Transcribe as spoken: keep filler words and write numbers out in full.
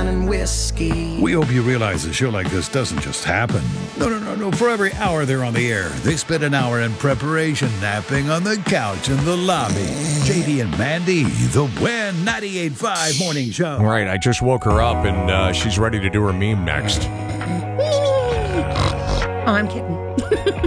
and whiskey. We hope you realize a show like this doesn't just happen. No, no, no, no. For every hour they're on the air, they spend an hour in preparation, napping on the couch in the lobby. J D and Mandy, the Win ninety-eight point five Morning Show. All right, I just woke her up, and uh, she's ready to do her meme next. Oh, I'm kidding.